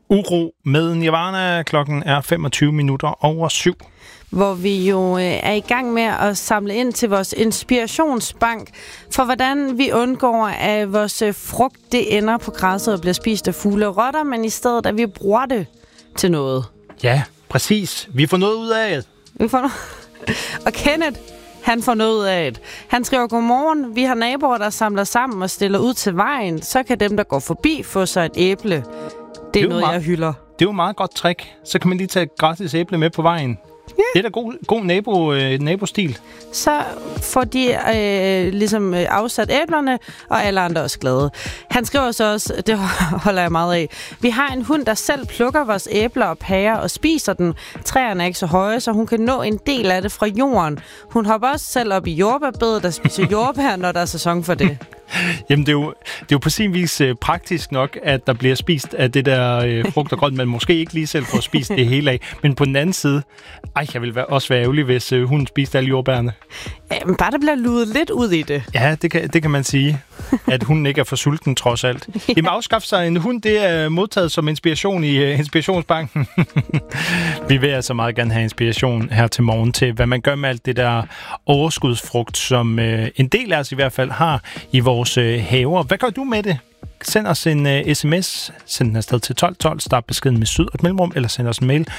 Uro med Nirvana. Klokken er 7:25. Hvor vi jo er i gang med at samle ind til vores inspirationsbank for, hvordan vi undgår, at vores frugt det ender på græsset og bliver spist af fugle og rotter, men i stedet, at vi bruger det til noget. Ja, præcis. Vi får noget ud af det. Og Kenneth, han får noget ud af det. Han skriver, godmorgen, vi har naboer, der samler sammen og stiller ud til vejen. Så kan dem, der går forbi, få sig et æble. Det er noget, jeg hylder. Det er jo et meget godt trick. Så kan man lige tage et gratis æble med på vejen. Ja. Det er da god nabostil. Så får de ligesom afsat æblerne, og alle andre er også glade. Han skriver så også, det holder jeg meget af, vi har en hund, der selv plukker vores æbler og pærer og spiser den. Træerne er ikke så høje, så hun kan nå en del af det fra jorden. Hun hopper også selv op i jordbærbedet og spiser jordbær, når der er sæson for det. Jamen, det er jo på sin vis praktisk nok, at der bliver spist af det der frugt og grønt, man måske ikke lige selv får spist det hele af. Men på den anden side, jeg vil også være ærgerlig, hvis hunden spiste alle jordbærne. Men bare der bliver ludet lidt ud i det. Ja, det kan man sige, at hunden ikke er for sulten trods alt. Ja. Jamen, afskaffe sig en hund, det er modtaget som inspiration i Inspirationsbanken. Vi vil altså meget gerne have inspiration her til morgen til, hvad man gør med alt det der overskudsfrugt, som en del af os i hvert fald har i vores haver. Hvad gør du med det? Send os en sms, send den afsted til 1212, start beskeden med syd og et mellemrum, eller send os en mail,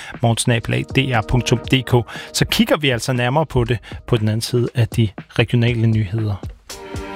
morgensnabelag.dr.dk. Så kigger vi altså nærmere på det på den anden side af de regionale nyheder.